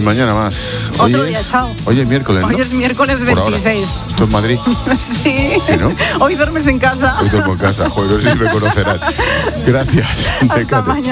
mañana más. Otro día, chao. Hoy es miércoles, ¿no? Hoy es miércoles 26. ¿Esto es Madrid? Sí. ¿Sí, no? Hoy duermes en casa. Hoy duermo en casa. Joder, no sé si me conocerán. Gracias. Hasta mañana.